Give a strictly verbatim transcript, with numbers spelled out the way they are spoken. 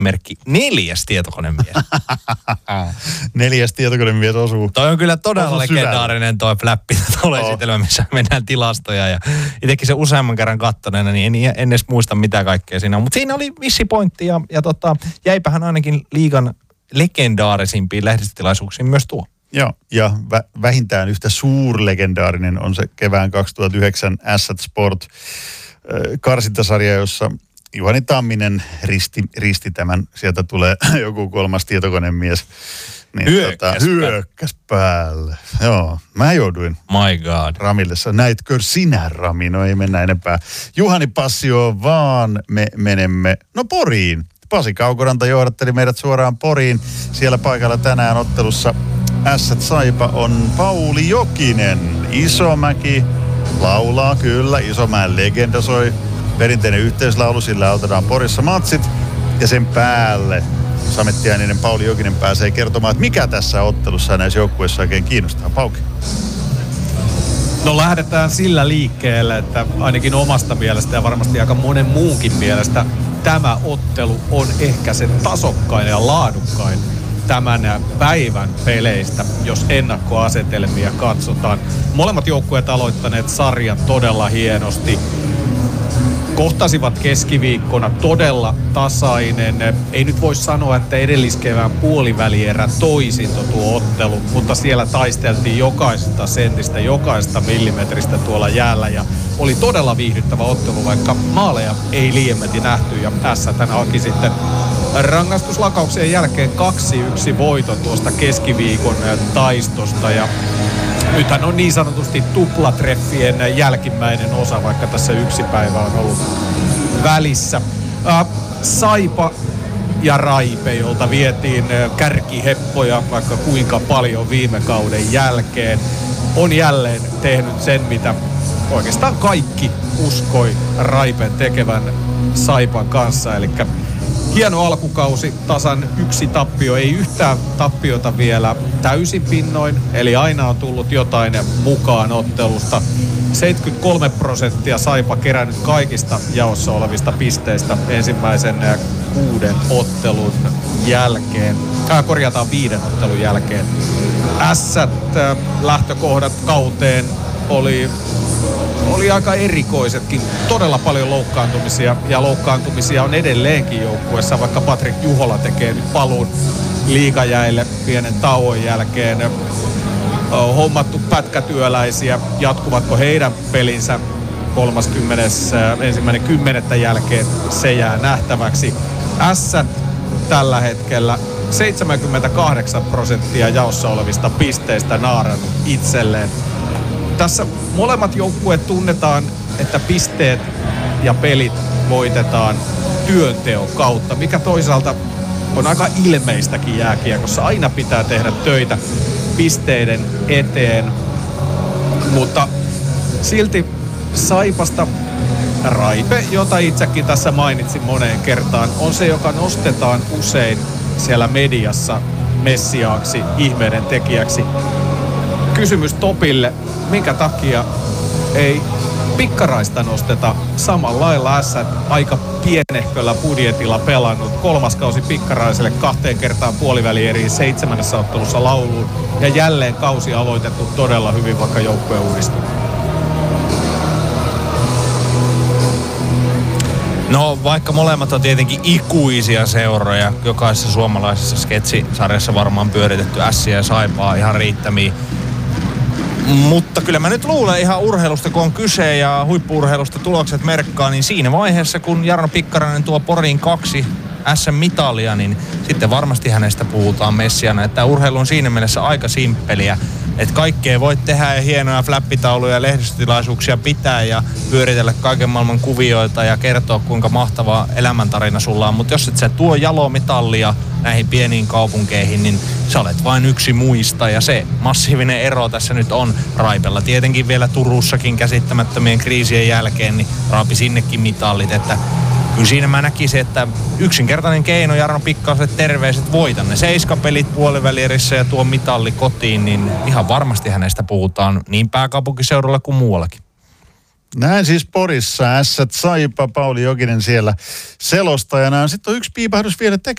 merkki neljäs tietokonemies. Neljäs tietokonemies osuu. Toi on kyllä todella osuu legendaarinen toi fläppi, tuolla oh. esitelmä, missä mennään tilastoja. Ja itsekin se useamman kerran kattoneena, niin en, en edes muista mitä kaikkea siinä on. Mutta siinä oli vissi pointti ja, ja tota, jäipähän ainakin liigan legendaarisimpiin lehdistötilaisuuksiin myös tuo. Joo, ja vä- vähintään yhtä suurlegendaarinen on se kevään kaksituhattayhdeksän Ässät Sport äh, karsintasarja, jossa Juhani Tamminen risti, risti tämän. Sieltä tulee joku kolmas tietokonemies. Niin, hyökkäs, tota, hyökkäs päälle. Joo, mä jouduin. My God. Ramille. Näitkö sinä, Rami? No ei mennä enempää. Juhani Passio, vaan me menemme, no Poriin. Pasi Kaukoranta johdatteli meidät suoraan Poriin. Siellä paikalla tänään ottelussa Ässät Saipa on Pauli Jokinen. Isomäki laulaa kyllä. Isomäen legenda soi. Perinteinen yhteislaulu, sillä otetaan Porissa matsit. Ja sen päälle samettiaininen Pauli Jokinen pääsee kertomaan, että mikä tässä ottelussa ja näissä joukkueissa oikein kiinnostaa. Pauki. No lähdetään sillä liikkeelle, että ainakin omasta mielestä ja varmasti aika monen muunkin mielestä tämä ottelu on ehkä se tasokkain ja laadukkain tämän päivän peleistä, jos ennakkoasetelmia katsotaan. Molemmat joukkueet aloittaneet sarjan todella hienosti. Kohtasivat keskiviikkona todella tasainen. Ei nyt voi sanoa, että edelliskevään puolivälierä toisinto tuo ottelu, mutta siellä taisteltiin jokaisesta sentistä, jokaisesta millimetristä tuolla jäällä ja oli todella viihdyttävä ottelu, vaikka maaleja ei liiemmeti nähty ja tässä tänä haki sitten rangaistuslakauksien jälkeen kaksi yksi voiton tuosta keskiviikon taistosta ja nythän on niin sanotusti tuplatreffien jälkimmäinen osa, vaikka tässä yksi päivä on ollut välissä. Äh, Saipa ja Raipe, jolta vietiin kärkiheppoja vaikka kuinka paljon viime kauden jälkeen, on jälleen tehnyt sen, mitä oikeastaan kaikki uskoi Raipen tekevän Saipan kanssa. Eli hieno alkukausi, tasan yksi tappio, ei yhtään tappiota vielä täysin pinnoin, eli aina on tullut jotain mukaan ottelusta. seitsemänkymmentäkolme prosenttia Saipa kerännyt kaikista jaossa olevista pisteistä ensimmäisen kuuden ottelun jälkeen. Äh, korjataan viiden ottelun jälkeen. Ässät äh, lähtökohdat kauteen oli oli aika erikoisetkin. Todella paljon loukkaantumisia ja loukkaantumisia on edelleenkin joukkueessa, vaikka Patrik Juhola tekee nyt paluun liigajäille pienen tauon jälkeen. Hommattu pätkätyöläisiä, jatkuvatko heidän pelinsä kolmaskymmenesensimmäinen kymmenettä jälkeen, se jää nähtäväksi. Ässät tällä hetkellä seitsemänkymmentäkahdeksan prosenttia jaossa olevista pisteistä naarannut itselleen. Tässä molemmat joukkueet tunnetaan, että pisteet ja pelit voitetaan työnteon kautta, mikä toisaalta on aika ilmeistäkin jääkiekossa. Aina pitää tehdä töitä pisteiden eteen, mutta silti Saipasta Raipe, jota itsekin tässä mainitsin moneen kertaan, on se, joka nostetaan usein siellä mediassa messiaaksi, ihmeiden tekijäksi. Kysymys Topille, minkä takia ei Pikkaraista nosteta samalla lailla Ässät aika pienehköllä budjetilla pelannut. Kolmas kausi Pikkaraiselle kahteen kertaan puolivälieriin seitsemännessä ottelussa lauluun ja jälleen kausi aloitettu todella hyvin, vaikka joukkue uudistuu. No vaikka molemmat on tietenkin ikuisia seuroja, jokaisessa suomalaisessa sketsisarjassa varmaan pyöritetty Ässiä ja Saipaa ihan riittämiä. Mutta kyllä mä nyt luulen ihan urheilusta, kun on kyse ja huippu-urheilusta tulokset merkkaa, niin siinä vaiheessa, kun Jarno Pikkarainen tuo Poriin kaksi äs äm-mitalia, niin sitten varmasti hänestä puhutaan messiana. Että urheilu on siinä mielessä aika simppeliä, että kaikkea voit tehdä ja hienoja flappitauluja ja lehdistötilaisuuksia pitää ja pyöritellä kaiken maailman kuvioita ja kertoa, kuinka mahtava elämäntarina sulla on. Mutta jos et sä tuo jalomitallia näihin pieniin kaupunkeihin, niin sä olet vain yksi muista. Ja se massiivinen ero tässä nyt on Raipella. Tietenkin vielä Turussakin käsittämättömien kriisien jälkeen, niin raapi sinnekin mitallit. Että kyllä siinä mä näkisin, että yksinkertainen keino Jarno Pikkaselle terveiset, voita ne seiskapelit puolivälierissä ja tuo mitalli kotiin, niin ihan varmasti hänestä puhutaan niin pääkaupunkiseudulla kuin muuallakin. Näin siis Porissa. Ässät Saipa, Pauli Jokinen siellä selostajana. Sitten on yksi piipahdus vielä